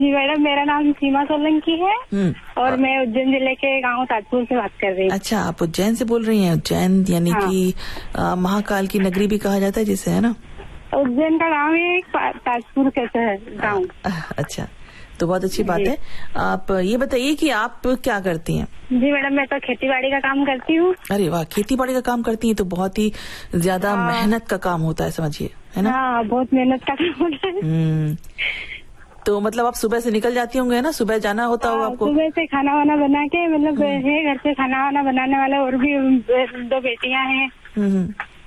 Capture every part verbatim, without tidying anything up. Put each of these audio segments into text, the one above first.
जी madam, मेरा नाम सीमा सोलंकी है और मैं उज्जैन जिले के गांव ताजपुर से बात कर रही हूँ। अच्छा, आप उज्जैन से बोल रही हैं। उज्जैन यानी हाँ। कि महाकाल की नगरी भी कहा जाता है जिसे, है ना? उज्जैन का गांव है, ताजपुर कैसे है गाँव। अच्छा, तो बहुत अच्छी बात है। आप ये बताइए कि आप क्या करती हैं? जी मैडम, मैं तो खेती बाड़ी का काम करती हूँ। अरे वाह, खेती बाड़ी का काम करती हैं तो बहुत ही ज्यादा मेहनत का काम होता है, समझिए, है ना? हाँ, बहुत मेहनत का काम होता है। हम्म, तो मतलब आप सुबह से निकल जाती होंगे ना? सुबह जाना होता होगा आपको? सुबह से खाना वाना बना के, मतलब है घर से खाना वाना बनाने वाला, और भी दो बेटियां हैं। हम्म,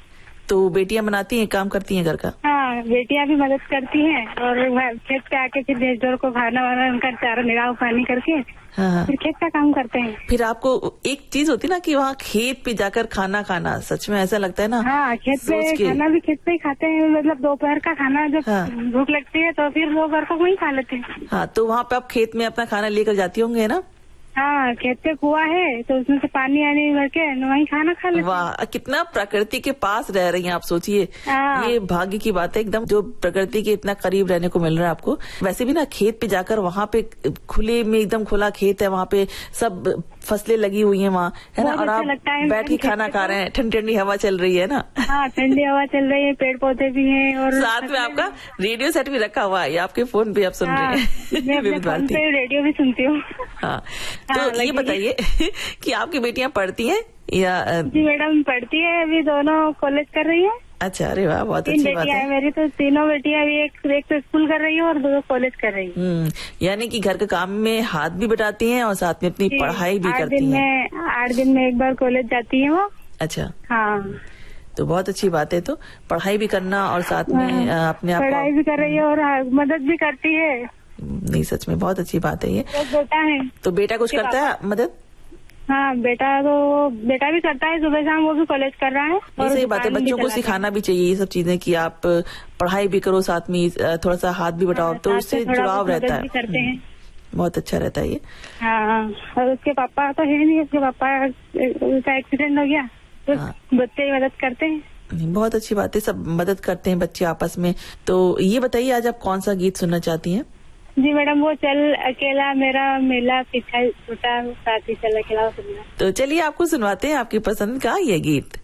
तो बेटियां बनाती हैं, काम करती हैं घर का? हाँ, बेटियां भी मदद करती हैं और खेत पे आके फिर भेजोर को खाना वाना उनका चारा निगाह पानी करके हाँ, फिर खेत का काम करते हैं। फिर आपको एक चीज होती ना कि वहाँ खेत पे जाकर खाना खाना, सच में ऐसा लगता है ना? हाँ, खेत पे खाना भी खेत पे ही खाते हैं। मतलब दोपहर का खाना जब हाँ। भूख लगती है तो फिर दोपहर को वही खा लेते हैं। हाँ, तो वहाँ पे आप खेत में अपना खाना लेकर जाती होंगे ना? हाँ, खेत पे कुआं है तो उसमें से पानी आने भर के वहीं खाना खा लेते हैं। वाह, कितना प्रकृति के पास रह रही हैं आप, सोचिए। ये भाग्य की बात है एकदम, जो प्रकृति के इतना करीब रहने को मिल रहा है आपको। वैसे भी ना खेत पे जाकर, वहाँ पे खुले में, एकदम खुला खेत है, वहाँ पे सब फसलें लगी हुई हैं वहाँ, है ना? और आप बैठ के खाना खा रहे हैं, ठंडी ठंडी हवा चल रही है ना? हाँ, ठंडी हवा चल रही है, पेड़ पौधे भी हैं और साथ में आपका रेडियो सेट भी रखा हुआ है, आपके फोन पे आप सुन रहे हैं। मैं अपने फोन पे रेडियो भी सुनती हूँ। हाँ, तो ये बताइए कि आपकी बेटियां पढ़ती हैं या? जी मैडम, पढ़ती है, अभी दोनों कॉलेज कर रही है। अच्छा, अरे वाह, बहुत अच्छी बात है। मेरी तो तीनों बेटियां अभी, एक एक तो स्कूल कर रही है और दो कॉलेज कर रही है। हम्म, यानी कि घर के काम में हाथ भी बटाती हैं और साथ में अपनी पढ़ाई भी करती हैं। आठ दिन में एक बार कॉलेज जाती है वो। अच्छा, हाँ, तो बहुत अच्छी बात है। तो पढ़ाई भी करना और साथ में अपने आप पढ़ाई भी कर रही है और मदद भी करती है। नहीं, सच में बहुत अच्छी बात है ये। तो बेटा है, तो बेटा कुछ करता है मदद? हाँ, बेटा तो बेटा भी करता है, सुबह शाम वो भी कॉलेज कर रहा है। ये सही बात है, बच्चों को सिखाना भी चाहिए ये सब चीजें कि आप पढ़ाई भी करो, साथ में थोड़ा सा हाथ भी बटाओ, तो उससे जुड़ाव रहता है। करते हैं, बहुत अच्छा रहता है ये। हाँ, और उसके पापा तो है नहीं, उसके पापा का एक्सीडेंट हो गया तो बच्चे ही मदद करते हैं। बहुत अच्छी बात है, सब मदद करते हैं बच्चे आपस में। तो ये बताइए, आज आप कौन सा गीत सुनना चाहती हैं? जी मैडम, वो चल अकेला मेरा मेला पीछा छूटा साथी चल अकेला सुनना। तो चलिए आपको सुनवाते हैं आपकी पसंद का ये गीत।